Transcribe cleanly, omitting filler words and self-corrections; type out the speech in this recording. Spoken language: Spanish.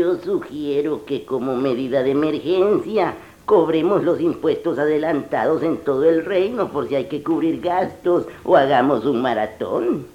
Yo sugiero que como medida de emergencia cobremos los impuestos adelantados en todo el reino por si hay que cubrir gastos o hagamos un maratón.